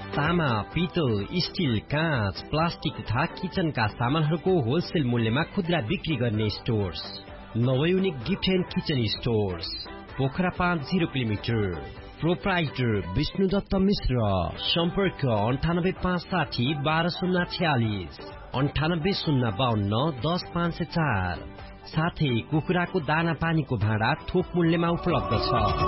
तामा, पितल, स्टील, काँच, प्लास्टिक तथा किचनका सामानहरूको होलसेल मूल्यमा खुद्रा बिक्री गर्ने stores नवयुनिक gift and kitchen stores Pokhara 5 0 kilometre. Proprietor Vishnudutt मिश्र। सम्पर्क 9856 12046 9805 10504। साथै कुखुराको दाना पानीको भाँडा थोक मूल्यमा उपलब्ध छ।